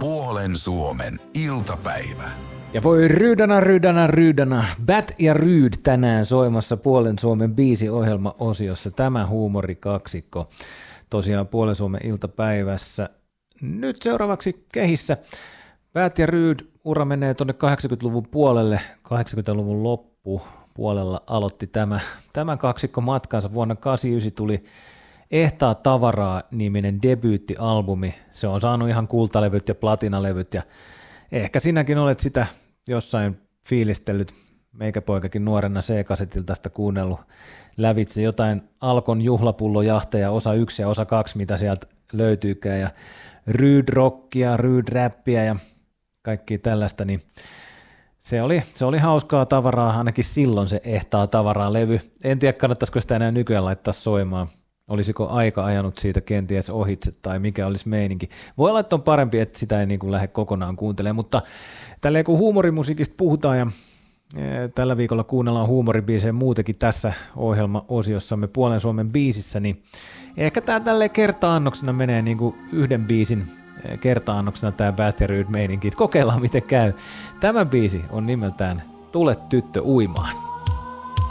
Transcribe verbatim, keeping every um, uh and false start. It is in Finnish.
Puolen Suomen iltapäivä. Ja voi ryydänä, ryydänä, ryydänä. Bat ja Ryd tänään soimassa Puolen Suomen biisiohjelma-osiossa. Tämä huumorikaksikko tosiaan Puolen Suomen iltapäivässä. Nyt seuraavaksi kehissä. Bat ja Ryd ura menee tuonne kahdeksankymmentäluvun puolelle. kahdeksankymmentäluvun loppu puolella aloitti tämä, tämä kaksikko matkansa. Vuonna kahdeksankymmentäyhdeksän tuli Ehtaa tavaraa -niminen debyyttialbumi. Se on saanut ihan kultalevyt ja platinalevyt ja ehkä sinäkin olet sitä jossain fiilistellyt. Meikäpoikakin nuorena C-kasetilta sitä kuunnellut lävitse jotain Alkon juhlapullojahteja osa yksi ja osa kaksi, mitä sieltä löytyykään, ja Ryd-rockia, Ryd-räppiä ja kaikkia tällaista, niin se oli, se oli hauskaa tavaraa, ainakin silloin se Ehtaa tavaraa -levy. En tiedä, kannattaisiko sitä enää nykyään laittaa soimaan. Olisiko aika ajanut siitä kenties ohitse tai mikä olisi meininki. Voi olla, että on parempi, että sitä ei niin kuin lähde kokonaan kuuntelemaan, mutta tälleen kun huumorimusiikista puhutaan ja tällä viikolla kuunnellaan huumoribiisejä muutenkin tässä ohjelma-osiossamme Puolen Suomen biisissä, niin ehkä tämä tälleen kerta-annoksena menee niin kuin yhden biisin kerta-annoksena tämä Bat ja Ryd -meininki. Kokeillaan miten käy. Tämä biisi on nimeltään Tule tyttö uimaan.